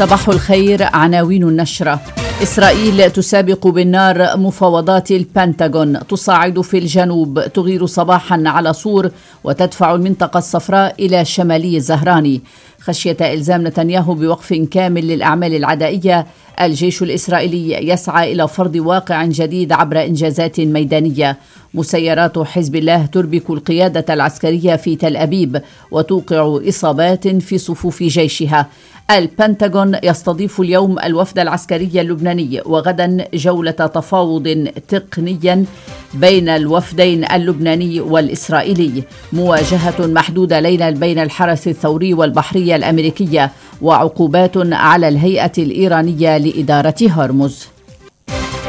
صباح الخير. عناوين النشرة: إسرائيل تسابق بالنار مفاوضات البنتاغون، تصاعد في الجنوب، تغير صباحا على صور وتدفع المنطقة الصفراء إلى شمالي الزهراني. خشية إلزام نتنياهو بوقف كامل للأعمال العدائية، الجيش الإسرائيلي يسعى إلى فرض واقع جديد عبر إنجازات ميدانية. مسيرات حزب الله تربك القيادة العسكرية في تل أبيب وتوقع إصابات في صفوف جيشها. البنتاغون يستضيف اليوم الوفد العسكري اللبناني، وغدا جولة تفاوض تقني بين الوفدين اللبناني والإسرائيلي. مواجهة محدودة ليلا بين الحرس الثوري والبحرية الأمريكية، وعقوبات على الهيئة الإيرانية لإدارة هرمز.